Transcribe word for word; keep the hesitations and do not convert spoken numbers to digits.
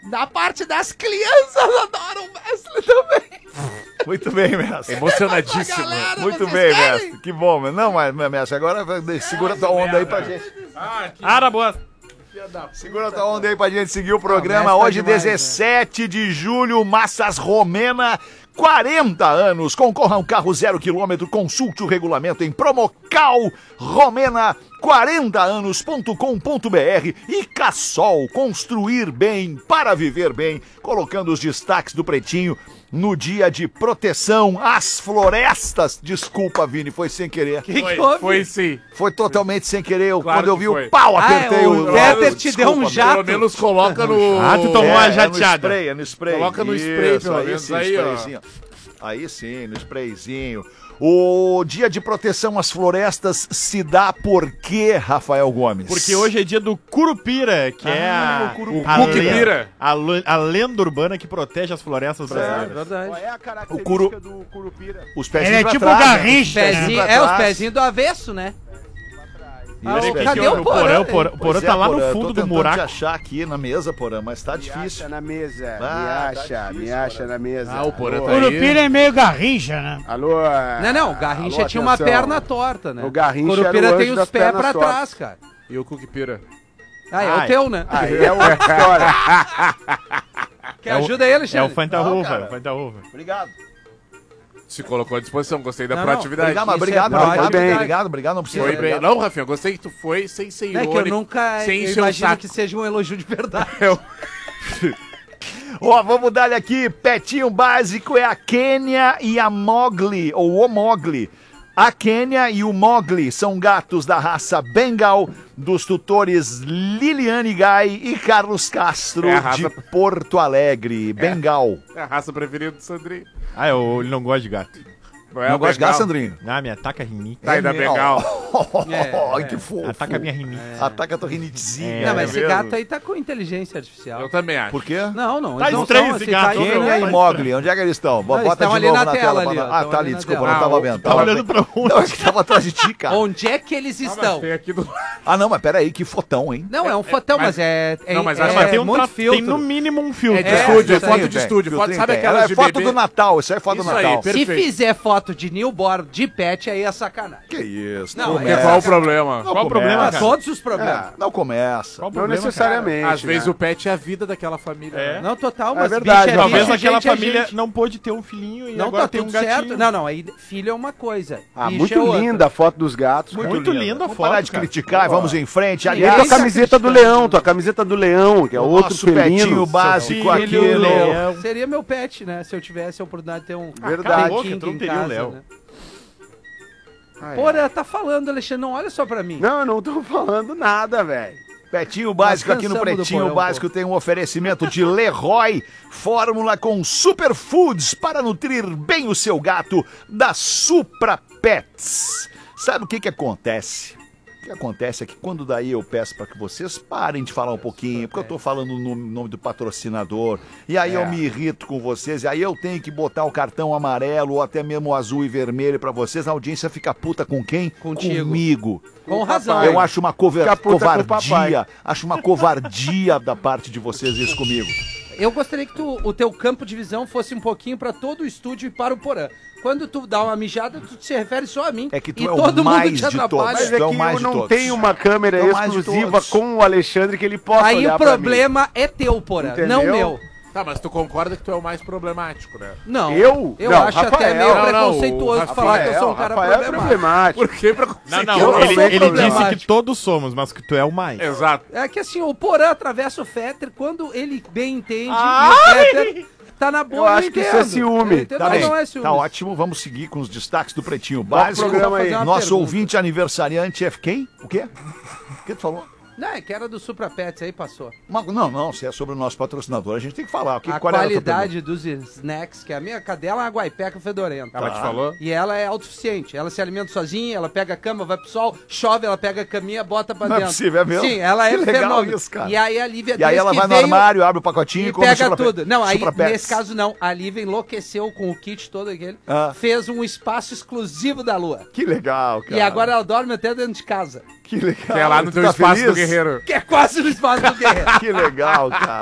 Da parte das crianças, adoram o mestre também. Muito bem, mestre. Emocionadíssimo. Galera, Muito vocês bem, querem? mestre. Que bom, mas não, mas, mestre, agora segura tua onda aí pra gente. Ah, que Ara, boa. Segura tua onda aí pra gente seguir o programa. Não, Hoje, demais, dezessete de julho, Massas Romena, quarenta anos. Concorra a um carro zero quilômetro. Consulte o regulamento em Promocal Romena. quarenta anos ponto com ponto b r e Cassol, construir bem para viver bem, colocando os destaques do Pretinho no dia de proteção às florestas. Desculpa, Vini, foi sem querer. Que foi, que houve? foi sim. Foi totalmente sem querer. Eu, Claro quando eu que vi foi. o pau, Ah, apertei é, o... o Peter te deu um Desculpa, jato. Pelo menos coloca no... Ah, tu tomou é, uma é jateada. no spray, é no spray. Coloca no spray, Isso, pelo aí menos, sim, aí, ó. sprayzinho. Aí sim, no sprayzinho. O dia de proteção às florestas se dá por quê, Rafael Gomes? Porque hoje é dia do Curupira, que é Ah, a, o Curupira. a, Curupira. lenda, a, le- a lenda urbana que protege as florestas É brasileiras. verdade. Qual é a característica O curu- do curupira? Os pezinhos Ele é pra tipo trás, o Garrincha, né? Pezinho, pra é, os trás. pezinhos do avesso, né? Ah, Isso, o- pezinho. cadê Que o o Porã? Porã, o Porã, o Porã Pois tá é, lá Porã, no eu tô fundo do tentando te buraco. achar aqui na mesa, Porã, mas tá Me difícil. acha na mesa, Ah, me tá acha, difícil, me acha Porã. na mesa. Ah, o Porã Alô? tá aí. Curupira é meio Garrincha, né? Alô? Não, não, o Garrincha Alô, tinha uma atenção. perna torta, né? O Garrincha era Curupira o tem anjo os das pés pernas pra tortas. trás, cara. E o Cuquipira? Ah, é Ai. o teu, né? Aí é outra história. Que ajuda aí, É o Alexandre. Fantarruva, cara. o Fantarruva. Obrigado. Se colocou à disposição, gostei da Não, não, proatividade. Obrigado, mas Isso obrigado, é obrigado, proatividade. obrigado, obrigado, não precisa. Foi bem. obrigado. Não, Rafinha, gostei que tu foi sem ser É que eu irônico. nunca sem eu encher o imagino saco. que seja um elogio de verdade. Eu- Ó, vamos dar aqui, petinho básico é a Quênia e a Mowgli, ou o Mowgli. A Quênia e o Mowgli são gatos da raça Bengal, dos tutores Liliane Gai e Carlos Castro, É a raça- de Porto Alegre. Bengal. É a raça preferida do Sandrinho. Ah, eu, ele não gosta de gato. é Não o gosta de Bengal. gato, Sandrinho? Ah, me ataca a rinite. Tá aí da meu. Bengal. Ai, É, que fofo. Ataca a minha rinite. Ataca a tua rinitezinha. É, Não, mas esse mesmo. gato aí tá com inteligência artificial. Eu também acho. Por quê? Não, não. Tá eles não estranho são, esse assim, gato, tá hein? Quênia estranho. e Mowgli, onde é que eles estão? Não, eles Bota estão de ali novo na na tela tela. ali, ó, ah, estão tá ali ali, na desculpa, tela. não tava Ah, vendo. Tá Tava olhando pra onde? Não, é que tava atrás de ti, cara. Onde é que eles Ah, mas estão? tem aqui do... Ah, não, mas peraí, que fotão, hein? Não, é um fotão, mas- mas é, é, Não, mas é, acho- Mas tem, um muito tra- filtro. tem no mínimo um filtro. É de É, estúdio, é isso foto aí, de estúdio. Foto, Filtrinho sabe tem. aquelas É de foto bebê? do Natal, isso aí é foto Isso do aí, Natal. per- Se Perfeito. fizer foto de newborn de pet, aí é sacanagem. Que isso, Não, Porque é- qual o problema? Qual o problema, começa. Ah, cara? todos os problemas. É, não começa. Qual o Não problema, necessariamente. Às vezes né? o pet é a vida daquela família. É. né? Não, total, É mas verdade, bicho é Talvez bicho, aquela gente é família gente. não pôde ter um filhinho e Não agora tá tem um tudo gatinho. certo. Não, não, aí filho é uma coisa. Ah, bicho muito é outra. linda a foto dos gatos. Muito, cara. linda a Vamos foto, parar de cara. criticar e vamos em frente. E a Aliás, Ninguém tá camiseta do criticando. leão, tua camiseta do leão, que é o outro nosso petinho felino. básico aqui filho, no... Léo. Seria meu pet, né? Se eu tivesse a oportunidade de ter um Verdade. um Boca, King tu não em teria o casa, Léo. né? Ai, Porra, tá falando, Alexandre, não olha só pra mim. Não, eu não tô falando nada, velho. Petinho Básico Nós aqui no cansamos do Pretinho Porão, Básico tem um oferecimento de Leroy, fórmula com superfoods para nutrir bem o seu gato da Supra Pets. Sabe o que que acontece? O que acontece é que quando daí eu peço para que vocês parem de falar um pouquinho, porque eu tô falando no nome do patrocinador, e aí É. eu me irrito com vocês, e aí eu tenho que botar o cartão amarelo ou até mesmo o azul e vermelho para vocês, a audiência fica puta com quem? Contigo. Comigo. Com razão. Eu acho uma cover- Fica puta com o covardia, acho uma covardia da parte de vocês isso comigo. Eu gostaria que tu, o teu campo de visão fosse um pouquinho pra todo o estúdio e para o Porã. Quando tu dá uma mijada, tu te refere só a mim. É que tu e é o todo mais mundo te de atrapalha. todos. Mas é Tu é o que mais eu de não todos. tenho uma câmera Tu é o mais de exclusiva todos. com o Alexandre que ele possa Aí olhar o pra mim. problema é teu, Porã, Entendeu? não meu. Tá, mas tu concorda que tu é o mais problemático, né? Não. Eu? Eu Não, acho até Rafael. meio Não, não, preconceituoso o falar que eu sou um cara Rafael é problemático. problemático. Por que pra... Não, Eu não, não ele, sou ele disse problemático. que todos somos, mas que tu é o mais. Exato. É que assim, o Porã atravessa o Fetter quando ele bem entende Ai! e o Fetter tá na boa. Eu acho que isso é entendo. ciúme. Eu entendo, Tá mas bem, não é ciúme. tá ótimo, vamos seguir com os destaques do Pretinho Bota o Básico. programa aí. Fazer uma Nosso pergunta. ouvinte aniversariante é quem? O quê? O que tu falou? Não, é que era do Supra Pets, aí passou. Uma- não, não, se é sobre o nosso patrocinador, a gente tem que falar. O que, A qual era a tua qualidade dos snacks, que a minha cadela é uma guaipeca fedorenta. Ela te falou? E ela é autossuficiente. Ela se alimenta sozinha, ela pega a cama, vai pro sol, chove, ela pega a caminha, bota pra Não é dentro. possível, é mesmo? Sim, ela é Que legal fenômeno. isso, cara. E aí a Lívia, E aí desde ela que vai no veio, armário, abre o pacotinho e e come pega Supra- tudo. Não, aí Supra Pets. nesse caso não. A Lívia enlouqueceu com o kit todo aquele. Ah. Fez um espaço exclusivo da lua. Que legal, cara. E agora ela dorme até dentro de casa. Que legal. Que é lá no Tu teu tá espaço feliz? do guerreiro. Que é quase no espaço do guerreiro. Que legal, cara.